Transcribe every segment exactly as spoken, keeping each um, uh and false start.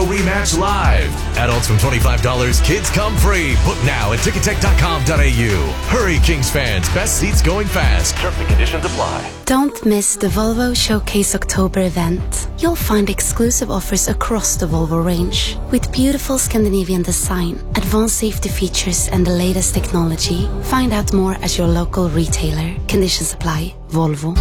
Volvo rematch live. Adults from twenty-five dollars, kids come free. Book now at ticketek dot com dot a u. Hurry, Kings fans. Best seats going fast. Terms and conditions apply. Don't miss the Volvo Showcase October event. You'll find exclusive offers across the Volvo range. With beautiful Scandinavian design, advanced safety features and the latest technology. Find out more at your local retailer. Conditions apply. Volvo.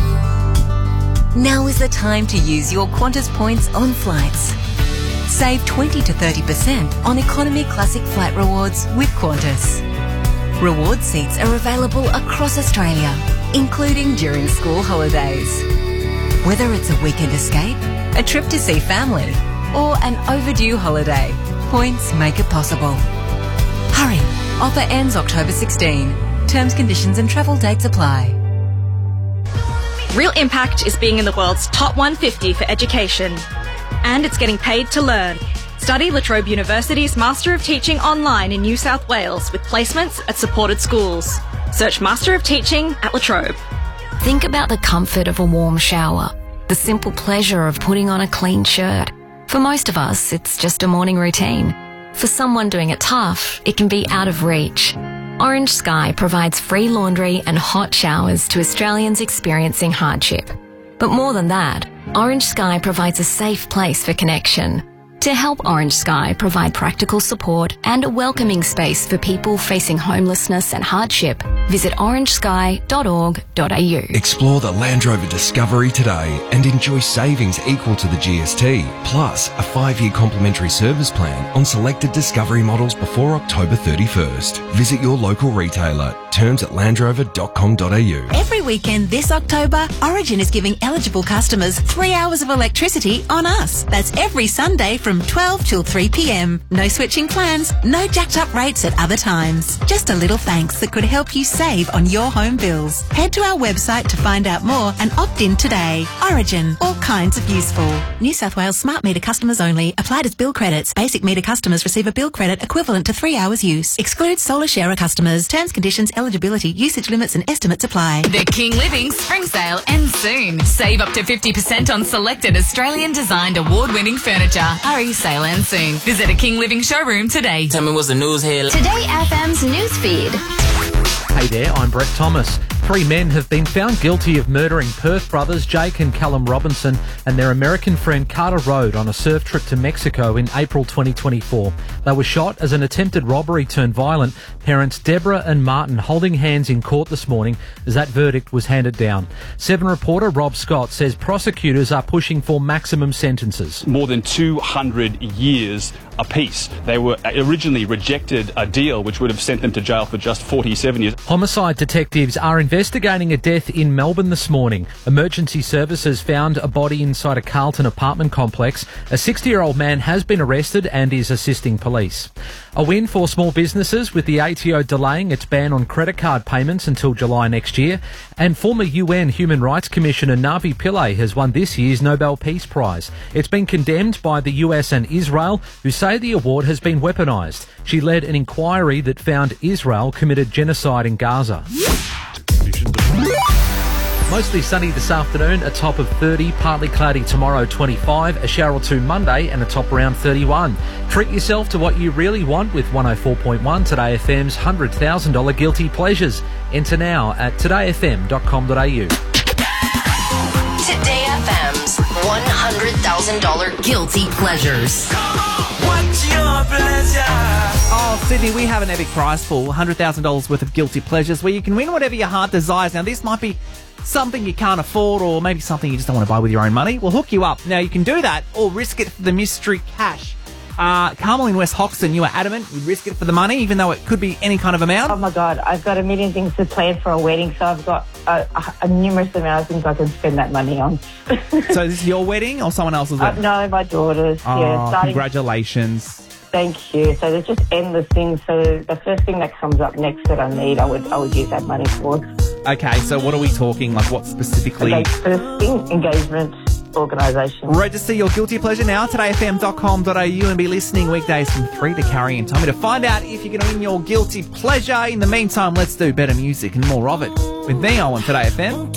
Now is the time to use your Qantas points on flights. Save twenty to thirty percent on Economy Classic Flight Rewards with Qantas. Reward seats are available across Australia, including during school holidays. Whether it's a weekend escape, a trip to see family, or an overdue holiday, points make it possible. Hurry! Offer ends October sixteenth. Terms, conditions and travel dates apply. Real Impact is being in the world's top one hundred fifty for education. And it's getting paid to learn. Study La Trobe University's Master of Teaching online in New South Wales with placements at supported schools. Search Master of Teaching at La Trobe. Think about the comfort of a warm shower, the simple pleasure of putting on a clean shirt. For most of us, it's just a morning routine. For someone doing it tough, it can be out of reach. Orange Sky provides free laundry and hot showers to Australians experiencing hardship. But more than that, Orange Sky provides a safe place for connection. To help Orange Sky provide practical support and a welcoming space for people facing homelessness and hardship, visit orange sky dot org dot a u. Explore the Land Rover Discovery today and enjoy savings equal to the G S T, plus a five-year complimentary service plan on selected Discovery models before October thirty-first. Visit your local retailer. Terms at land rover dot com dot a u. Every weekend this October, Origin is giving eligible customers three hours of electricity on us. That's every Sunday from twelve till three p m. No switching plans, no jacked up rates at other times. Just a little thanks that could help you save on your home bills. Head to our website to find out more and opt in today. Origin, all kinds of useful. New South Wales smart meter customers only. Applied as bill credits. Basic meter customers receive a bill credit equivalent to three hours use. Excludes solar sharer customers. Terms, conditions, eligibility, usage limits and estimates apply. The King Living Spring Sale ends soon. Save up to fifty percent on selected Australian designed award-winning furniture. Hurry, sale ends soon. Visit a King Living showroom today. Tell me what's the news here. Today F M's newsfeed. Hey there, I'm Brett Thomas. Three men have been found guilty of murdering Perth brothers Jake and Callum Robinson and their American friend Carter Road on a surf trip to Mexico in April twenty twenty-four. They were shot as an attempted robbery turned violent. Parents Deborah and Martin holding hands in court this morning as that verdict was handed down. Seven reporter Rob Scott says prosecutors are pushing for maximum sentences. More than two hundred years apiece. They were originally rejected a deal which would have sent them to jail for just forty-seven years. Homicide detectives are investigating a death in Melbourne this morning. Emergency services found a body inside a Carlton apartment complex. A sixty-year-old man has been arrested and is assisting police. A win for small businesses with the A T O delaying its ban on credit card payments until July next year. And former U N Human Rights Commissioner Navi Pillay has won this year's Nobel Peace Prize. It's been condemned by the U S and Israel, who say the award has been weaponised. She led an inquiry that found Israel committed genocide in Gaza. Mostly sunny this afternoon, a top of thirty, partly cloudy tomorrow twenty-five, a shower or two Monday and a top around thirty-one. Treat yourself to what you really want with one oh four point one Today F M's one hundred thousand dollars Guilty Pleasures. Enter now at today f m dot com dot a u. Today F M's one hundred thousand dollars Guilty Pleasures. What's your pleasure? Oh, Sydney, we have an epic prize pool, one hundred thousand dollars worth of Guilty Pleasures, where you can win whatever your heart desires. Now, this might be something you can't afford or maybe something you just don't want to buy with your own money. We'll hook you up. Now, you can do that or risk it for the mystery cash. Uh, Carmel in West Hoxton, you are adamant you'd risk it for the money, even though it could be any kind of amount. Oh, my God. I've got a million things to plan for a wedding, so I've got a, a, a numerous amount of things I can spend that money on. So this is your wedding or someone else's wedding? Uh, no, my daughter's. Oh, yeah, starting... congratulations. Thank you. So there's just endless things. So the first thing that comes up next that I need, I would I would use that money for. Okay, so what are we talking? Like what specifically? Okay, first thing, engagement organisation. Register your Guilty Pleasure now, today f m dot com dot a u, and be listening weekdays from three to Carrie and Tommy to find out if you're going to win your Guilty Pleasure. In the meantime, let's do better music and more of it with me on Today F M.